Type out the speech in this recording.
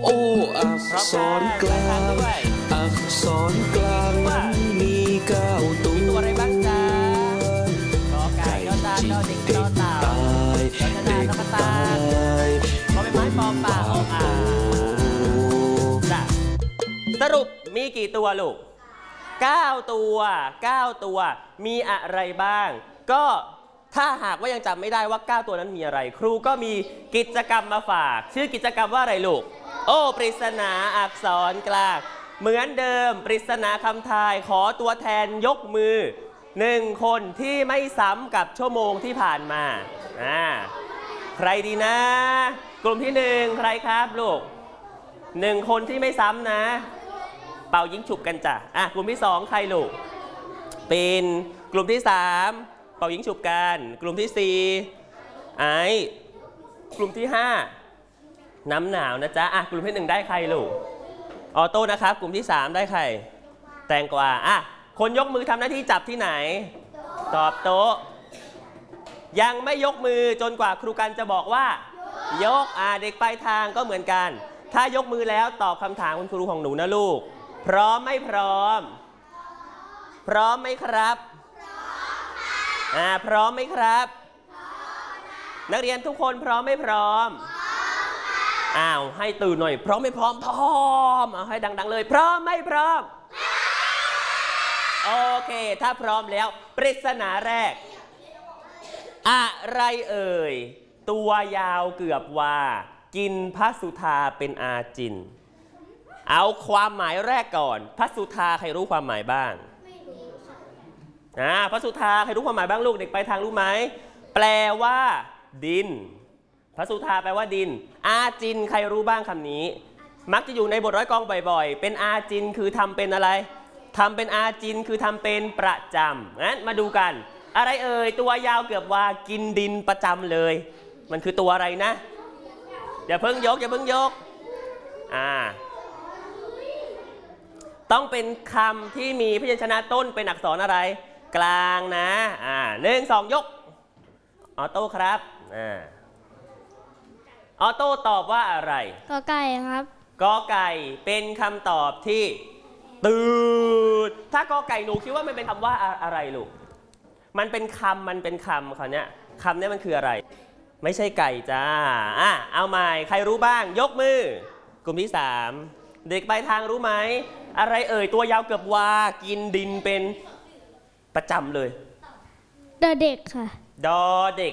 โอ้อักษรกลางอักษรกลางนั้นมี9 ตัวมีตัวอะไรบ้างจ๊ะกอไก่ยอจานยอเด็กยอเต่าเด็กตายพอเป็นไม้ปอปลาออกอ่ะสรุปมีกี่ตัวลูก9 ตัว9 ตัวมีอะไรบ้างก็ถ้าหากว่ายังจำไม่ได้ว่า9 ตัวนั้นมีอะไรครูก็มีกิจกรรมมาฝากชื่อกิจกรรมว่าอะไรลูกโอ้ปริศนาอักษรกลางเหมือนเดิมปริศนาคำทายขอตัวแทนยกมือ1 คนที่ไม่ซ้ำกับชั่วโมงที่ผ่านมาใครดีนะกลุ่มที่1ใครครับลูก1 คนที่ไม่ซ้ำนะเป่ายิงฉุบกันจ้ะกลุ่มที่2ใครลูกเป็นกลุ่มที่3เป่ายิงฉุบกันกลุ่มที่4ไอ้กลุ่มที่5น้ำหนาวนะจ๊ะกลุ่มที่1ได้ใครลูกออโต้นะครับกลุ่มที่3ได้ใครแตงกวาคนยกมือทำหน้าที่จับที่ไหนตอบโต๊ะยังไม่ยกมือจนกว่าครูกันจะบอกว่ายกเด็กปลายทางก็เหมือนกันถ้ายกมือแล้วตอบคำถามคุณครูของหนูนะลูกพร้อมไม่พร้อมพร้อมไหมครับพร้อมไหมครับนักเรียนทุกคนพร้อมไม่พร้อมให้ตื่นหน่อยพร้อมไม่พร้อมพร้อมให้ดังๆเลยพร้อมไม่พร้อมโอเคถ้าพร้อมแล้วปริศนาแรกอะไรเอ่ยตัวยาวเกือบวากินพระสุธาเป็นอาจินเอาความหมายแรกก่อนพระสุธาใครรู้ความหมายบ้างพระสุธาใครรู้ความหมายบ้างลูกเด็กไปทางรู้ไหมแปลว่าดินพระสุธาแปลว่าดินอาจินใครรู้บ้างคำนี้มักจะอยู่ในบทร้อยกองบ่อยๆเป็นอาจินคือทำเป็นอะไรทำเป็นอาจินคือทำเป็นประจำงั้นมาดูกันอะไรเอ่ยตัวยาวเกือบวากินดินประจำเลยมันคือตัวอะไรนะอย่าเพิ่งยกต้องเป็นคำที่มีพยัญชนะต้นเป็นอักษรอะไรกลางนะ1 2ยกออโต้ครับออโต้ตอบว่าอะไรกอไก่ครับกอไก่เป็นคำตอบที่ตื่นถ้ากอไก่หนูคิดว่ามันเป็นคำว่าอะไรลูกมันเป็นคำเขาเนี่ยคำนี้มันคืออะไรไม่ใช่ไก่จ้าเอาใหม่ใครรู้บ้างยกมือกลุ่มที่3เด็กปลายทางรู้ไหมอะไรเอ่ยตัวยาวเกือบวากินดินเป็นประจำเลยดอเด็กค่ะดอเด็ก